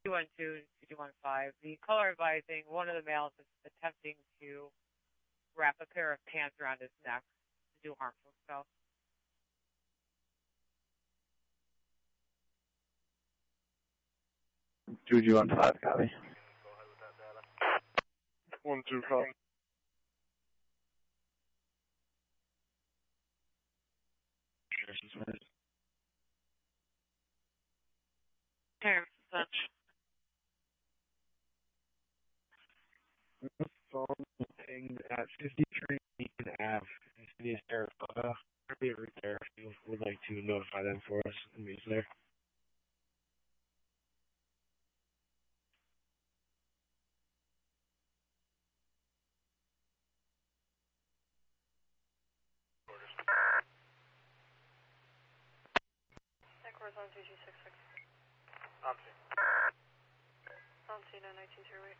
212-2215. The caller advising one of the males is attempting to wrap a pair of pants around his neck to do harm to himself. Two G 15, copy. Go ahead with that data. 1-2, copy. Phone pinged at 53 Beacon Ave in the city of Sarasota. I'll be right there if you would like to notify them for us and meet us there. Horizon 2266. On scene. On scene at 1908.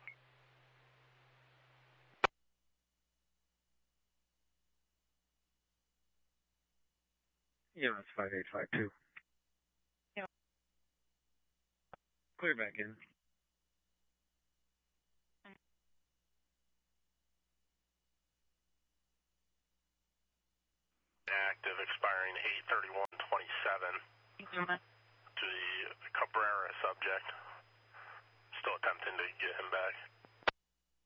Yeah, that's 5852. Yeah. Clear back in. Active, expiring 8/31/27. To the Cabrera subject. Still attempting to get him back.